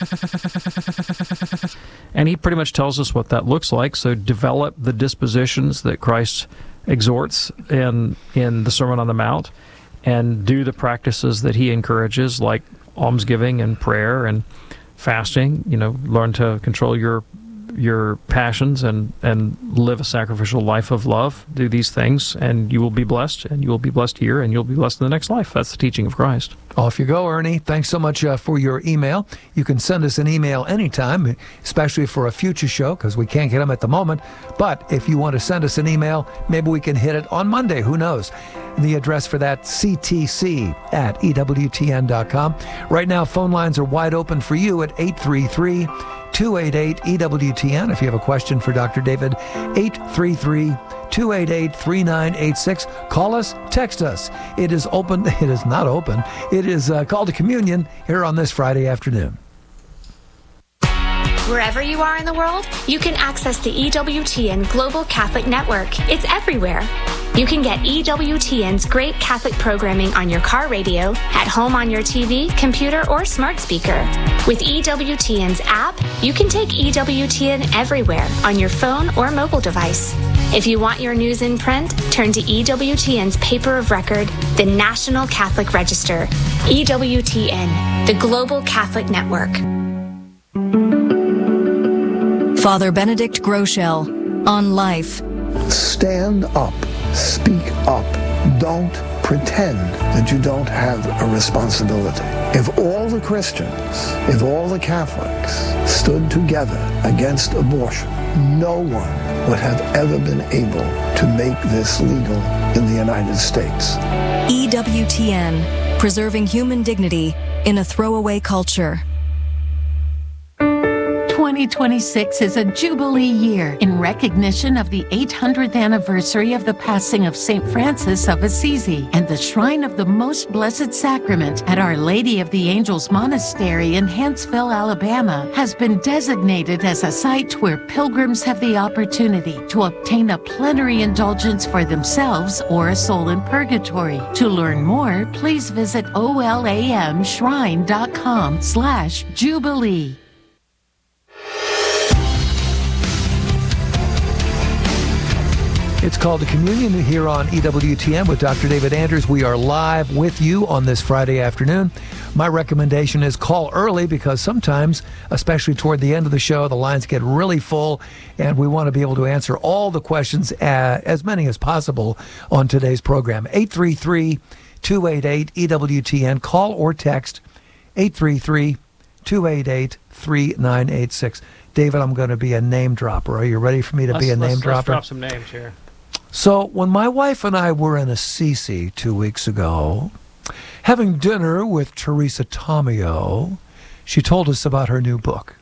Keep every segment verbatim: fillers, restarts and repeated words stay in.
And he pretty much tells us what that looks like. So develop the dispositions that Christ exhorts in in the Sermon on the Mount, and do the practices that he encourages, like almsgiving and prayer and fasting. You know, learn to control your your passions and, and live a sacrificial life of love. Do these things, and you will be blessed, and you will be blessed here, and you'll be blessed in the next life. That's the teaching of Christ. Off you go, Ernie. Thanks so much uh, for your email. You can send us an email anytime, especially for a future show, because we can't get them at the moment. But if you want to send us an email, maybe we can hit it on Monday. Who knows? The address for that, c t c at e w t n dot com. Right now, phone lines are wide open for you at eight three three, two eight eight, E W T N. If you have a question for Doctor David, eight three three, two eight eight, three nine eight six. Call us, text us. It is open. It is not open. It is uh, called to communion here on this Friday afternoon. Wherever you are in the world, you can access the E W T N Global Catholic Network. It's everywhere. You can get E W T N's great Catholic programming on your car radio, at home on your T V, computer, or smart speaker. With E W T N's app, you can take E W T N everywhere on your phone or mobile device. If you want your news in print, turn to E W T N's paper of record, the National Catholic Register. E W T N, the Global Catholic Network. Father Benedict Groeschel on life. Stand up. Speak up. Don't pretend that you don't have a responsibility. If all the Christians, if all the Catholics stood together against abortion, no one would have ever been able to make this legal in the United States. E W T N, preserving human dignity in a throwaway culture. twenty twenty-six is a Jubilee year in recognition of the eight hundredth anniversary of the passing of Saint Francis of Assisi, and the Shrine of the Most Blessed Sacrament at Our Lady of the Angels Monastery in Huntsville, Alabama, has been designated as a site where pilgrims have the opportunity to obtain a plenary indulgence for themselves or a soul in purgatory. To learn more, please visit olamshrine.com slash Jubilee. It's called the Communion here on E W T N with Doctor David Anders. We are live with you on this Friday afternoon. My recommendation is call early, because sometimes, especially toward the end of the show, the lines get really full, and we want to be able to answer all the questions, uh, as many as possible, on today's program. eight three three, two eight eight, E W T N. Call or text eight three three, two eight eight, three nine eight six. David, I'm going to be a name dropper. Are you ready for me to let's, be a name let's, dropper? Let's drop some names here. So when my wife and I were in Assisi two weeks ago, having dinner with Teresa Tomeo, she told us about her new book.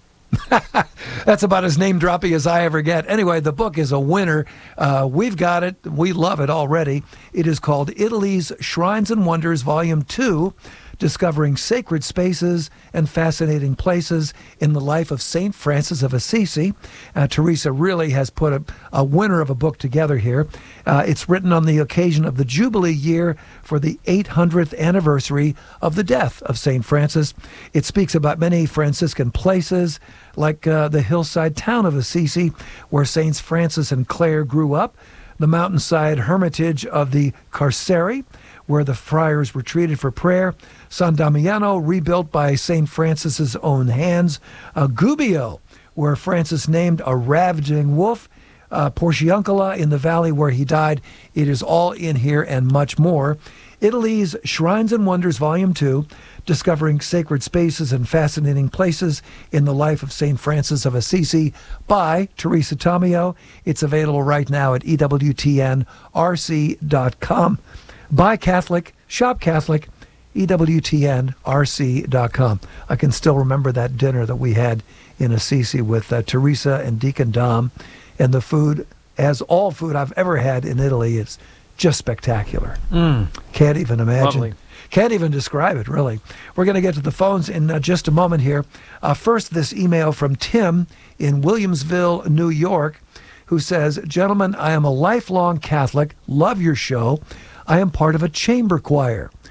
That's about as name-droppy as I ever get. Anyway, the book is a winner. Uh, we've got it. We love it already. It is called Italy's Shrines and Wonders, Volume two, Discovering Sacred Spaces and Fascinating Places in the Life of Saint Francis of Assisi. Uh, Teresa really has put a, a winner of a book together here. Uh, it's written on the occasion of the Jubilee year for the eight hundredth anniversary of the death of Saint Francis. It speaks about many Franciscan places, like uh, the hillside town of Assisi, where Saints Francis and Clare grew up, the mountainside hermitage of the Carceri, where the friars retreated for prayer, San Damiano, rebuilt by Saint Francis's own hands, uh, Gubbio, where Francis named a ravaging wolf, uh, Porciuncula in the valley where he died. It is all in here and much more. Italy's Shrines and Wonders, Volume two, Discovering Sacred Spaces and Fascinating Places in the Life of Saint Francis of Assisi by Teresa Tomeo. It's available right now at E W T N R C dot com. Buy Catholic, shop Catholic, E W T N R C dot com. I can still remember that dinner that we had in Assisi with uh, Teresa and Deacon Dom, and the food, as all food I've ever had in Italy, is just spectacular. Mm. Can't even imagine. Lovely. Can't even describe it, really. We're going to get to the phones in uh, just a moment here. Uh, first, this email from Tim in Williamsville, New York, who says, "Gentlemen, I am a lifelong Catholic, love your show. I am part of a chamber choir.